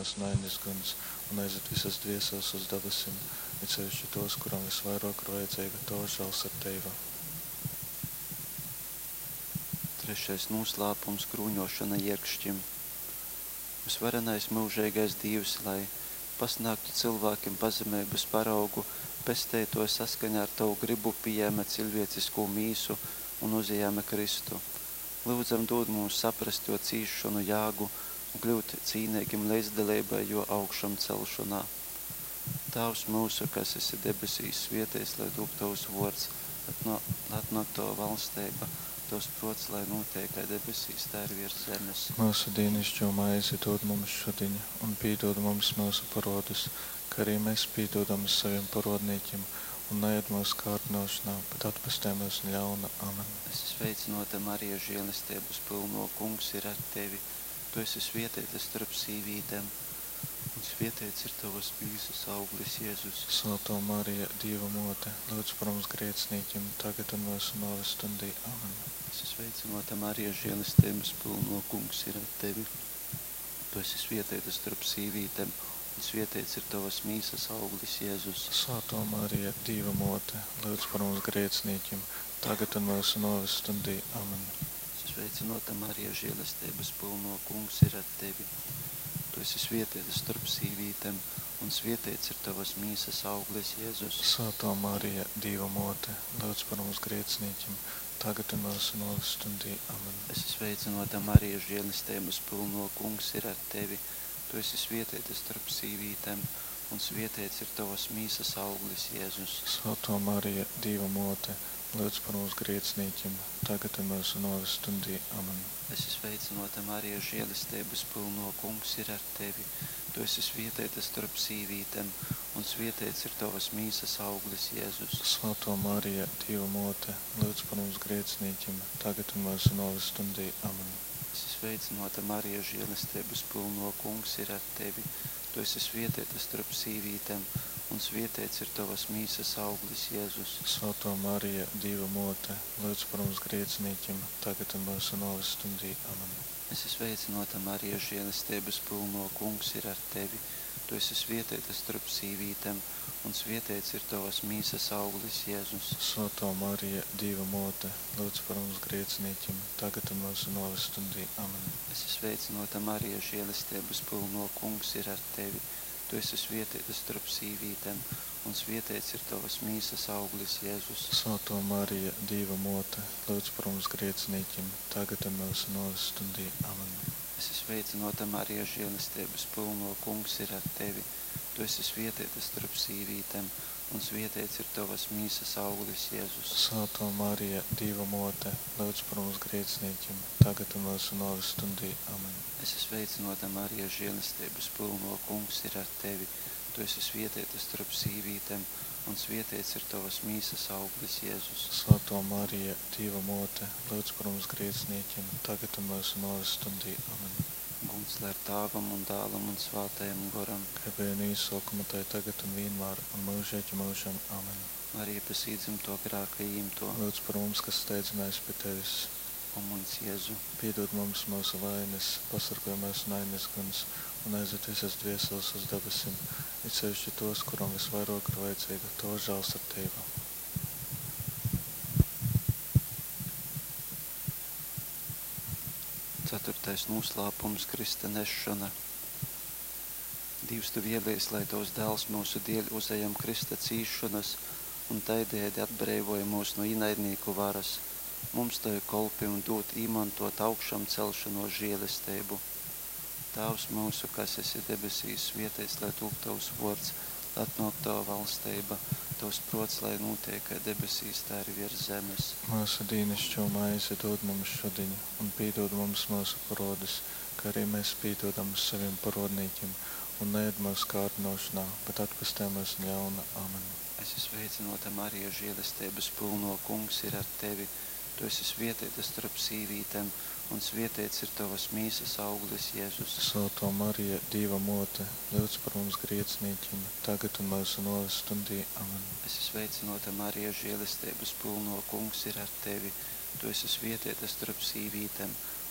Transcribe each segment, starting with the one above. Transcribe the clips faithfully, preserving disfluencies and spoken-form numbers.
mēs un ainis guns, un aizved visas dvieseles uz debesim, it sevišķi tos, kuram visvairāk ir vajadzīga tava žēlsirdība. Trešais noslēpums – krūņošana iekšķim. Visvarenais mūžīgais Dievs, lai pasniegtu cilvēkiem pazemības paraugu, pestēto saskaņā ar tavu gribu pieejama cilvēcisko mīsu un uzejama Kristu. Lūdzam dod mums saprast jo cīšanu jāgu un kļūt cīnīgiem līdzdalībai jo augšam celšanā. Tavs mūsu, kas esi debesīs, svētīts, lai top tavs vārds, atnāk tava valstība, tavs prots, lai notiek kā debesīs, tā ir virs zemes. Mūsu dienascho maizi dod mums šodien, un piedod mums mūsu parodus, kā arī mēs piedodam saviem parodniekiem, un neied mūsu kārdinošanā, bet atpestē mūs no ļauna. Amen. Es sveicinota Marija, žēlastības pilno, Kungs ir ar tevi. Tu esi svētīta starp sīvītēm, un svētīts ir tavas mīsas auglis, Jēzus. Svētā Marija, Dieva mote, lūdz par mums grēciniekiem, tagad un mūsu nāves stundī. Amen. Es sveicinota Marija, žēlastības pilno, Kungs ir ar tevi. Tu esi svētīta starp sīvītēm, un svētīts ir tavas mīsas auglis, Jēzus. Svētā Marija, Dieva mote, lūdz par mums grēciniekiem, tagad un mūsu nāves stundī. Amen. Es sveicinota Marija, žēlastības pilno, Kungs ir ar tevi. Tu esi svētīta starp sīvītēm, un svētīts ir tavas mīsas auglis, Jēzus. Svētā Marija, Dieva mote, lūdz par mums grēciniekiem, tagad un mūsu nāves stundī. Amen. Es sveicinota Marija, žēlastības pilno, Kungs ir ar tevi. Tu esi svētīta starp sīvītēm, un svētīts ir tavas mīsas auglis, Jēzus. Svētā Marija, Dieva mote, lūdz par mums grēciniekiem, tagad un mūsu nāves stundī. Amen. Es sveicinota Marija, žēlastības pilno, Kungs ir ar tevi. Tu esi svētīta starp sīvītēm, un svētīts ir tavas mīsas auglis, Jēzus. Svētā Marija, Dieva mote, lūdz par mums grēciniekiem, tagad un mūsu nāves stundī. Amen. Es sveicinota Marija, žēlastības pilno, Kungs ir ar tevi. Tu esi svētīta starp sīvītēm, un svētīts ir tavas mīsas auglis, Jēzus. Svētā Marija, Dieva mote, lūdz par mums grēciniekiem, tagad un mūsu nāves stundī. Amen. Es sveicinota Marija, žēlastības pilno, Kungs ir ar tevi. Tu esi svētīta starp sīvītēm, un svētīts ir tavas mīsas auglis, Jēzus. Svētā Marija, Dieva mote, lūdz par mums grēciniekiem, tagad un mūsu nāves stundī. Amen. Es sveicinota Marija, žēlastības pilno, Kungs ir ar tevi. Tu esi svētīta starp sīvītēm, un svētīts ir tavas mīsas auglis, Jēzus. Svētā Marija, Dieva mote, lūdz par mums grēciniekiem, tagad un mūsu nāves stundī. Amen. Es sveicinota Marija, žēlastības pilno, Kungs ir ar tevi. Tu esi svētīta starp sīvītēm, un svētīts ir tavas mīsas auglis, Jēzus. Svētā Marija, Dieva mote, lūdz par mums grēciniekiem, tagad un mūsu nāves stundī. Amen. Es sveicinota Marija, žēlastības pilno, Kungs ir ar tevi. Tu esi svētīta starp sīvītēm, un svētīts ir tavas mīsas auglis, Jēzus. Svētā Marija, Dieva mote, lūdz par mums grēciniekiem, tagad un mūsu nāves stundī. Amen. Gunts lai ir Tēvam un Dēlam un Svētajam Garam. Kā bija no izsākuma, tā tagad un vienmēr, un mūžīgi mūžam. Amen. Marija, pasīdzim to grēkajiem to, Lūdz par mums, kas steidzamies pie tevis. un mums Jēzu. Piedod mums mūsu vainas, pasargāj mūs no ainas guns, un aizved visas dvieseles uz debesim, it sevišķi tos, kuram visvairāk ir vajadzīga tava žēlsirdība. Ceturtais noslēpums – Krista nešana. Dievs, tu vēlies, lai tavs dēls mūsu dēļ uzejam Krista cīšanas un taidēdi atbrīvoja mūs no ienaidnieku varas. Mums tev kolpi un dot īmantot augšam celšanos žēlastību. Tēvs mūsu, kas esi debesīs, svētīts, lai top tavs vārds, atnāk tava valstība, tavs prots, lai notiek kā debesīs, tā ir virs zemes. Mūsu dienascho maizi dod mums šodien, un piedod mums mūsu parodus, kā arī mēs piedodam saviem parodniekiem, un neied mūsu kārdinošanā, bet atpestē mūs no ļauna. Amen. Es sveicinota Marija, žēlastības pilno, Kungs ir ar tevi. Tu esi svētīta starp sīvītēm, un svētīts ir tavas mīsas auglis, Jēzus. Svētā Marija, Dieva mote, lūdz par mums grēciniekiem, tagad un mūsu nāves stundī. Amen. Es sveicinota Marija, žēlastības pilno, Kungs ir ar tevi. Tu esi svētīta starp sīvītēm,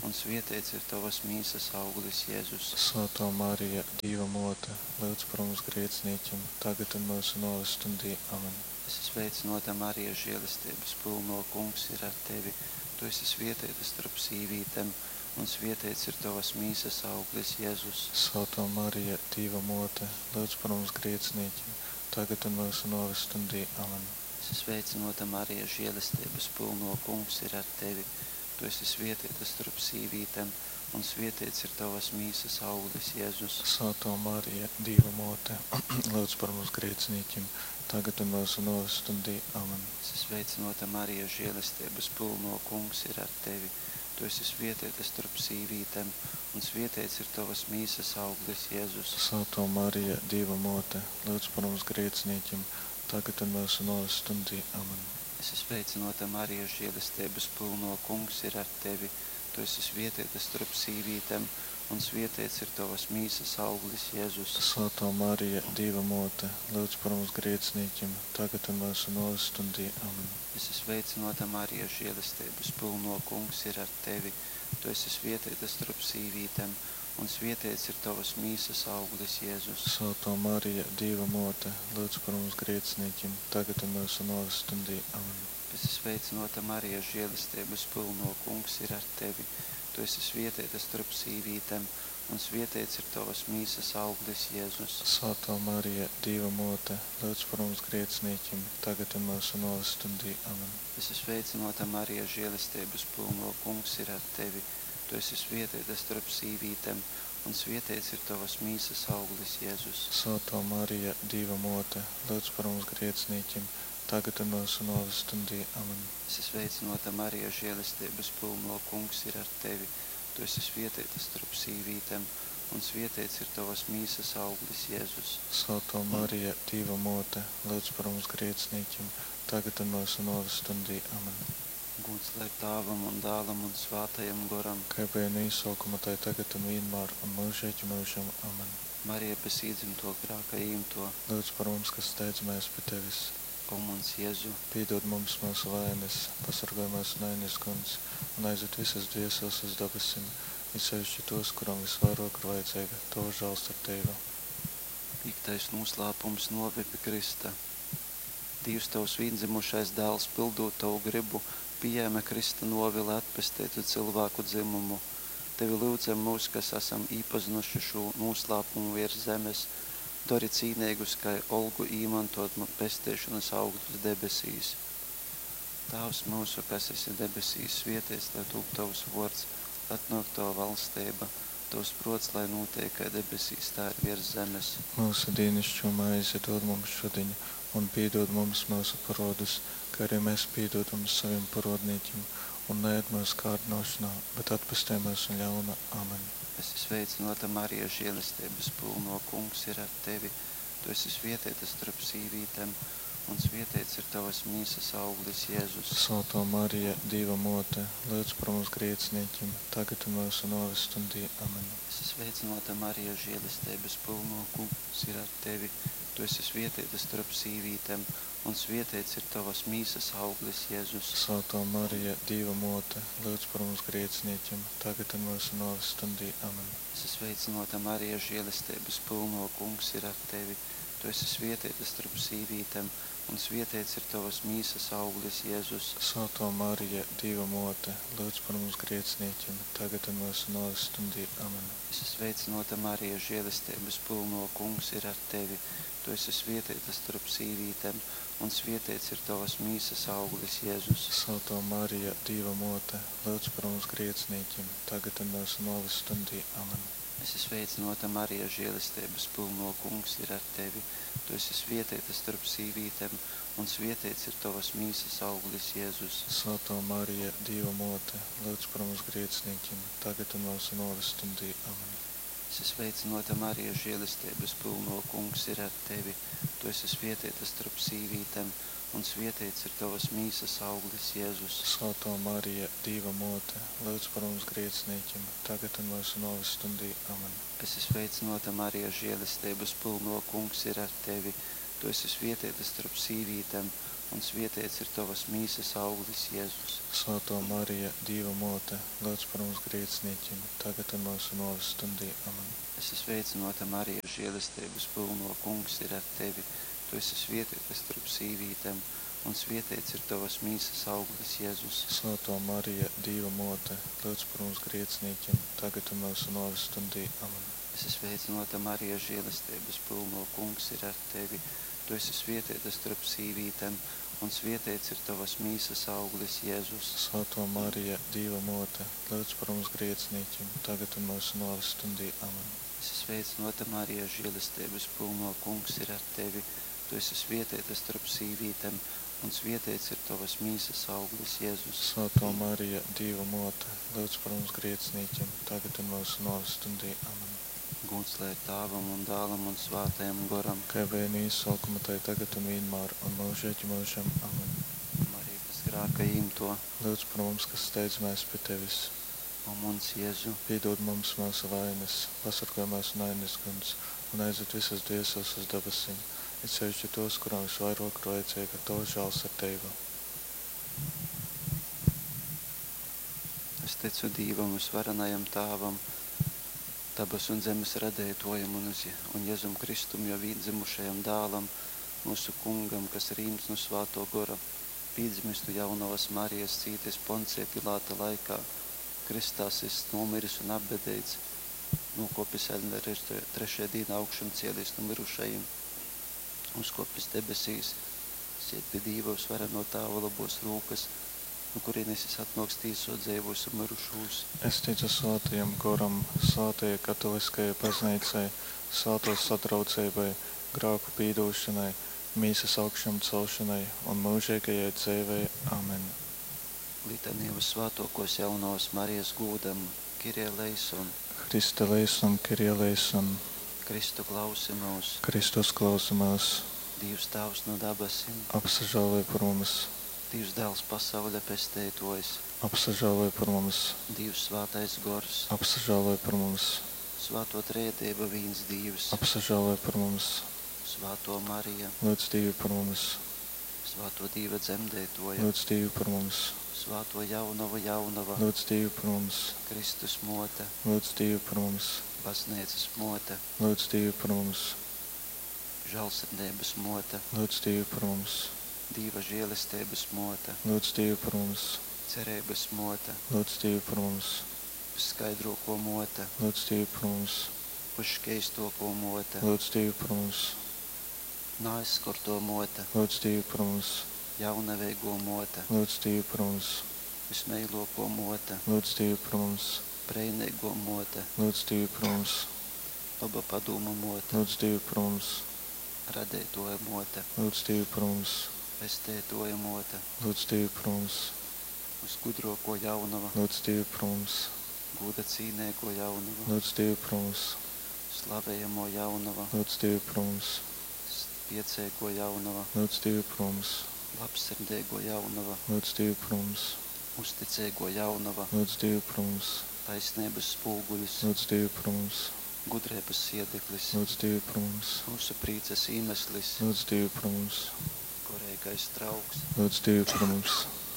un svētīts ir tavas mīsas auglis, Jēzus. Svētā Marija, Dieva mote, lūdz par mums grēciniekiem, tagad un mūsu nāves stundī. Amen. Es esmu sveicināta Marija, žēlastības pilno, Kungs ir ar tevi. Tu esi svētīta starp sīvītēm, un svētīts ir tavas mīsas auglis, Jēzus. Svētā Marija, Dieva mote, lūdz par mums grēciniekiem, tagad un mūsu nāves stundī. Amen. Es esmu sveicināta Marija, žēlastības pilno, Kungs ir ar tevi. Tu esi svētīta starp sīvītēm, un svētīts ir tavas mīsas auglis, Jēzus. Svētā Marija, Dieva mote, lūdz par mums grēciniekiem, tagad un mūsu nāves stundī. Amen. Es esmu sveicināta Marija, žēlastības pilno, Kungs ir ar tevi. Tu esi svētīta starp sīvītēm, un svētīts ir tavas mīsas auglis, Jēzus. Svētā Marija, Dieva mote, lūdz par mums grēciniekiem, tagad un mūsu nāves stundī. Amen. Es esmu sveicināta Marija, žēlastības pilno, Kungs ir ar tevi. Tu esi svētīta starp sīvītēm, un svētīts ir tavas mīsas auglis, Jēzus. Svētā Marija, Dieva mote, lūdz par mums grēciniekiem, tagad un mūsu nāves stundī. Amen. Es esmu sveicināta Marija, žēlastības pilno, Kungs ir ar tevi. Tu esi svētīta starp sīvītēm, un svētīts ir tavas mīsas auglis, Jēzus. Svētā Marija, Dieva mote, lūdz par mums grēciniekiem, tagad un mūsu nāves stundī. Amen. Es esmu sveicināta Marija, žēlastības pilno, Kungs ir ar tevi. Tu esi svētīta starp sīvītēm, un svētīts ir tavas mīsas auglis, Jēzus. Svētā Marija, Dieva mote, lūdz par mums grēciniekiem, tagad un mūsu nāves stundī. Amen. Es esmu sveicināta Marija, žēlastības pilno, Kungs ir ar tevi. Tu esi svētīta starp sīvītēm, un svētīts ir tavas mīsas auglis, Jēzus. Svētā Marija, Dieva mote, lūdz par mums grēciniekiem, tagad un mūsu nāves stundī. Amen. Es esmu sveicināta Marija, žēlastības pilno, Kungs ir ar tevi. Tu esi svētīta starp sīvītēm, un svētīts ir tavas mīsas auglis, Jēzus. Svētā Marija, Dieva mote, lūdz par mums grēciniekiem, tagad un mūsu nāves stundī. Amen. Gods lai Tēvam un Dēlam un Svētajam Garam. Kā bija no izsākuma, tā tagad un vienmēr un mūžīgi mūžam. Amen. Marija bez īdzimto grēka īmto, Lūdz par mums, kas steidzamies pie tevis. o mans Jēzu, Piedod mums mūsu vainas, pasargāj mūs no ienaidnieka un aizved visas dvēseles uz debesīm, īpaši tos, kuram visvairāk ir vajadzīga tava žēlstartība. piektais noslēpums noved pie Krista. Dievs tavs viendzimušais dēls, pildot tavu gribu, pieņēma Krista novi, lai atpestītu cilvēku dzimumu. Tevi lūdzam mūs, kas esam iepazinuši šo noslēpumu virs zemes, dari cīnīgus, kā olgu īmantot pestīšanas augļus debesīs. Tēvs mūsu, kas esi debesīs, svētīts, lai tūp tavs vārds, atnāk tava valstība, tavs prots, lai notiek kā debesīs, tā ir virs zemes. Mūsu dienascho maizi dod mums šodien, un piedod mums mūsu parodus, kā arī mēs piedodam saviem parodniekiem, un neied mūsu kārdināšanā, bet atpestī mūs no ļauna. Amen. Es esmu sveicināta Marija, žēlastības pilno, Kungs ir ar tevi. Tu esi svētīta starp sīvītēm, un svētīts ir tavas mīsas auglis, Jēzus. Svētā Marija, Dieva mote, lūdz par mums grēciniekiem, tagad un mūsu nāves stundī. Amen. Es esmu sveicināta Marija, žēlastības pilno, Kungs ir ar tevi. Tu esi svētīta starp sīvītēm, un svētīts ir tavas mīsas auglis, Jēzus. Svētā Marija, Dieva mote, lūdz par mums grēciniekiem, tagad un mūsu nāves stundī. Amen. Es esmu sveicināta Marija, žēlastības pilno, Kungs ir ar tevi. Tu esi svētīta starp sīvītēm, un svētīts ir tavas mīsas auglis, Jēzus. Svētā Marija, Dieva mote, lūdz par mums grēciniekiem, tagad un mūsu nāves stundī. Amen. Es esmu sveicināta Marija, žēlastības pilno, Kungs ir ar tevi. Tu esi svētīta starp sīvītēm, un svētīts ir tavas mīsas auglis, Jēzus. Svētā Marija, Dieva mote, lūdz par mums grēciniekiem, tagad un mūsu nāves stundī. Amen. Es esmu sveicināta Marija, žēlastības pilno, Kungs ir ar tevi. Tu esi svētīta starp sīvītēm, un svētīts ir tavas mīsas auglis, Jēzus. Svētā Marija, Dieva mote, lūdz par mums grēciniekiem, tagad un mūsu nāves stundī. Amen. Es esmu sveicināta Marija, žēlastības pilno, Kungs ir ar tevi. Tu esi svētīta starp sīvītēm, un svētīts ir tavas mīsas auglis, Jēzus. Svētā Marija, Dieva mote, lūdz par mums grēciniekiem, tagad un mūsu nāves stundī. Amen. Es esmu sveicināta Marija, žēlastības pilno, Kungs ir ar tevi. Tu esi svētīta starp sīvītēm, un svētīts ir tavas mīsas auglis, Jēzus. Svētā Marija, Dieva mote, lūdz par mums grēciniekiem, tagad un mūsu nāves stundī. Amen. Es esmu sveicināta Marija, žēlastības pilno, Kungs ir ar tevi. Tu esi svētīta starp sīvītēm, un svētīts ir tavas mīsas auglis, Jēzus. Svētā Marija, Dieva mote, lūdz par mums grēciniekiem, tagad un mūsu nāves stundī. Amen. Es esmu sveicināta Marija, žēlastības pilno, Kungs ir ar tevi. Tu esi svētīta starp sīvītēm, un svētīts ir tavas mīsas auglis, Jēzus. Svētā Marija, Dieva mote, lūdz par mums grēciniekiem, tagad un mūsu nāves stundī. Amen. Es esmu sveicināta Marija, žēlastības pilno, Kungs ir ar tevi. Tu esi svētīta starp sīvītēm, un svētīts ir tavas mīsas auglis, Jēzus. Svētā Marija, Dieva mote, lūdz par mums grēciniekiem, tagad un mūsu nāves stundī. Amen. Gods lai Tēvam un Dēlam un Svētajam Garam. Kā bija izsaukuma, tai tagad un vienmēr, un mūžīgi mūžam. Amen. Marija, kas grāka imto, Lūdz par mums, kas steidzamies pie tevis. un mums, Jēzu, Piedod mums mūsu vainas, pasargā mūsu neaizsargājumus un aizved visas dvēseles uz debesīm. It sevišķi tos, kurām visvairāk vajadzīga tava žēlsirdība. es ticu Dievam, visvarenajam Tēvam, dabas un zemes radētojam un, uz, un Jēzum Kristum, jo vīdzimušajam dēlam, mūsu kungam, kas rīms no Svāto Gora, pīdzimistu jaunavas Marijas cītis Poncija Pilāta laikā, Kristās es nomiris un apbedēts, nokopis Elner trešajā dīnā augšam cēlis no mirušajiem, uzkopis debesīs, siet pie Dieva visvareno Tēva labos rūkas, no kurienes es atnāks tīsot dzīvos un mirušos. Es ticu svētajam Goram, svētajai katoliskajai baznīcai, svēto satraucībai, grāku pīdošanai, mīsas augšam celšanai un mūžīgajai dzīvei. Amen. Litaniem svētokos jaunavas Marijas gūdam, Kirie leison, Kriste leison, Kirie leison, Kristu klausi mūs, Kristus klausa mūs, Dievs Tēvs no dabasim, apsažālē par mums, Dievs Dēls pasaules pestētojs, apsažālē par mums, Dievs Svētais Gors, apsažālē par mums, Svēto trētība viens Dievs, apsažālē par mums, Svēto Marija, lūdz Dievu par mums, Svēto Dieva dzemdētoja, lūdz Dievu par mums, Svēto jaunava jaunava, lūdz Dievu par mums, Kristus mote, lūdz Dievu par mums, baznīcas mote, lūdz Dievu par mums, žēlsirdības mote, lūdz Dievu par mums, Dieva žēlistības mote, lūdz Dievu par mums, cerības mote, lūdz Dievu par mums, skaidroko mote, lūdz Dievu par mums, uzškeistoko mote, lūdz Dievu par mums, nāizskorto mote, lūdz Dievu par mums, jaunaveigo mote, lūdz Dievu par mums, vismeiloko mote, lūdz Dievu par mums, breinīgo mote, lūdz Dievu par mums, laba padoma mote, lūdz Dievu par mums, radētoja mote, lūdz Dievu par mums, pestētoja mote, lūdz Dievu par mums, uz gudroko jaunava, lūdz Dievu par mums, gūda cīnēko jaunava, lūdz Dievu par mums, slavējamo jaunava, lūdz Dievu par mums, piecēko jaunava, lūdz Dievu par mums, labsirdēgo jaunava, lūdz Dievu par mums, uzticēgo jaunava, lūdz Dievu par mums, taisnības spūguļus, lūdz Dievu par mums, gudrības siedeklis, lūdz Dievu par mums, mūsu prīces īmeslis, lūdz Dievu par mums, korīgais trauks, lūdz Dievu par mums,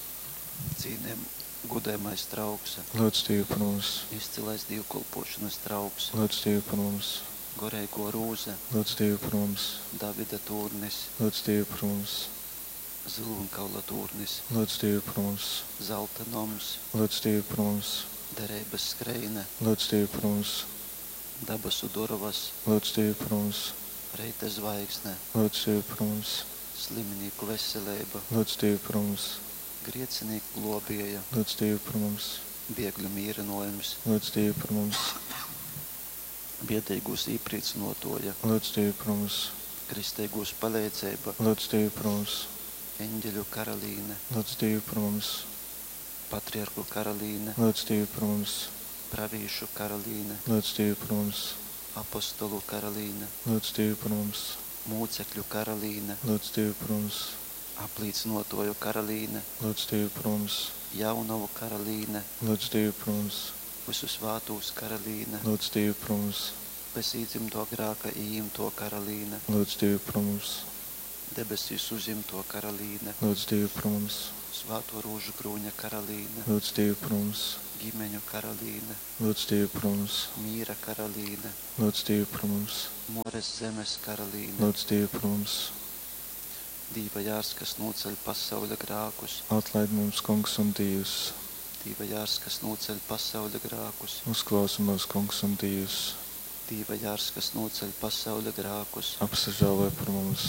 cīnēm gudēmais trauks, lūdz Dievu par mums, izcilais dievkalpošanas trauks, lūdz Dievu par mums, gorēko rūze, lūdz Dievu par mums, Davida tūrnis, lūdz Dievu par mums, zilunkaula tūrnis, lūdz Dievu par mums, zelta noms, lūdz Dievu par mums, derības skreine, lūdz Dievu par mums, dabasu durvas, lūdz Dievu par mums, reita zvaigzne, lūdz Dievu par mums, slimnīku veselība, lūdz Dievu par mums, griecinīku globieja, lūdz Dievu par mums, biegļu mīrinojums, lūdz Dievu par mums, biedīgūs īprīcinotoja, lūdz Dievu par mums, kristīgūs palīdzība, lūdz Dievu par mums, eņģeļu karalīne, lūdz Dievu par mums, patriarku karalīne, lūdz Dievu par mums, pravīšu karalīne, lūdz Dievu par mums, apostolu karalīne, lūdz Dievu par mums, mūcekļu karalīne, lūdz Dievu par mums, aplīcinotoju karalīne, lūdz Dievu par mums, jaunavu karalīne, lūdz Dievu par mums, visu svātūs karalīne, lūdz Dievu par mums, bez īdzimto grāka īimto karalīne, lūdz Dievu par mums, debesīs uzimto karalīne, Lūdz Dievu par mums, Svēto Rūžu krūņa karalīne, Lūdz Dievu par mums, ģimeņu karalīne, Lūdz Dievu par mums, mīra karalīne, Lūdz Dievu par mums, Mores zemes karalīne, Lūdz Dievu par mums, Dīva jārs, kas noceļ pasaules grākus, atlaid mums, Kungs un Dievs, Dīva jārs, kas noceļ pasaules grākus, uzklausa mūs, Kungs un Dievs, Dīva jārs, kas noceļ pasaules grākus, apsažālē par mums,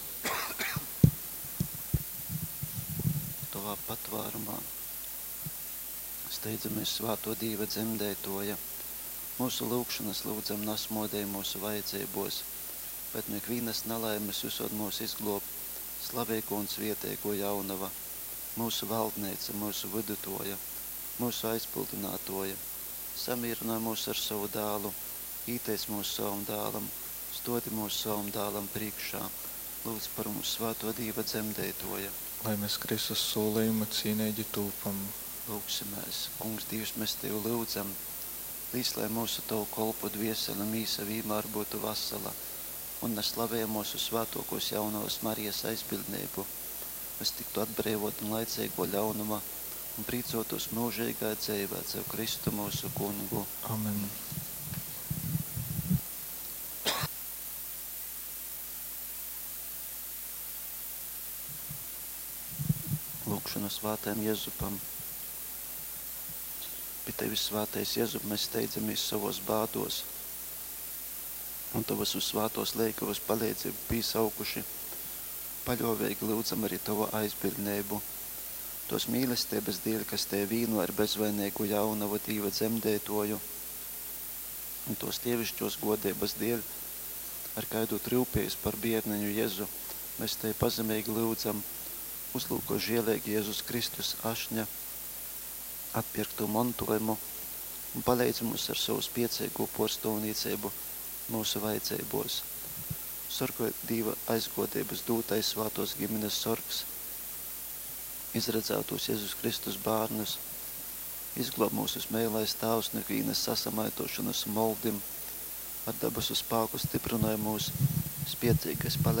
Tavā patvārumā steidzamies Svāto Dīva dzemdētoja. Mūsu lūgšanas lūdzam nasmodēja mūsu vajadzībos, bet no ikvienas nelaimes visod mūs izglob, slavīgo un svietēgo jaunava, mūsu valdneica, mūsu vidutoja, mūsu aizpildinātoja, samierināja mūs ar savu dālu, īteic mūsu savam dālam, stodi mūsu savam dālam priekšā, lūdz par mums Svāto Dīva dzemdētoja. lai mēs Kristus solījumu cīnēģi tūpam. Lūksimies, Kungs Dievs, mēs Tevi lūdzam, līdz lai mūsu Tavu kolpu dvieseli mīsa vienmēr būtu vasala, un mēs slavējam mūsu svētokos jaunavas Marijas aizbildnību. Mēs tiktu atbrīvot un laicīgo ļaunuma un prīcotos mūžīgā dzīvē caur Kristu mūsu Kungu. Amen. Lūkšanu svētajam Jēzupam. Pie Tevis, svētais Jēzup, mēs steidzamies savos bādos un Tavas uz svētos liekavas palīdzību pīsaukuši. Paļovīgi lūdzam arī Tavu aizbildnību. Tos mīlestības dēļ, kas Te vīno ar bezvainīgu jaunavu Dīva dzemdētoju, un tos tievišķos godības dēļ, ar kaidu trūpējas par bērniņu Jēzu, mēs Te pazemīgi lūdzam, uzlūko žielīgi Jēzus Kristus ašņa atpirktu mantojumu un palīdz mums ar savu spiecīgo porstāvniecību mūsu vajadzībos. Sorgojot Dīva aizgodības dūtais svātos ģimenes sorgs, izredzētos Jēzus Kristus bārnus, izglob mūsu smēlais Tavs no ikvienas sasamaitošanas moldim, ar dabasu spēku stiprināja mūs spiecīgais palīdz.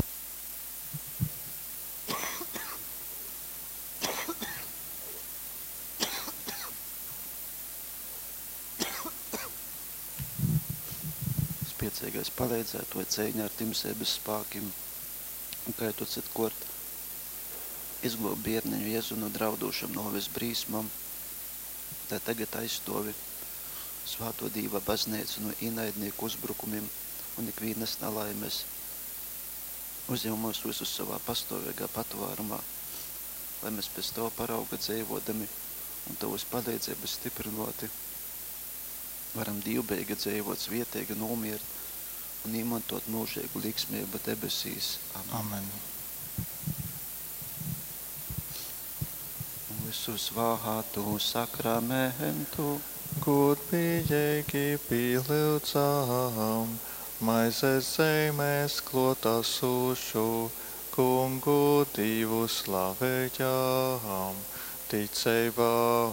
Spiecīgais palīdzēt vai cēņā ar timsēbas spākim, un kā tu citkort izglob bērniņu Jēzu no draudošam novis brīsmam, tā tagad aizstovi Svāto Dīva baznīcu no ienaidnieku uzbrukumiem un ikvienas nelaimes. Uzņem mūs visus savā pastāvīgā patvārumā, lai mēs pēc Tava parauga dzīvodami un Tavas palīdzības stiprinoti varam divbēga dzīvot, svietīgi nomiert un iemantot mūžīgu liksmību debesīs. Amen. Amen. Visu svātu sakramentu, Godbijīgi pielūdzām, maizes zemēs klotā sūšu, Kungu Dievu slavējām, ticībā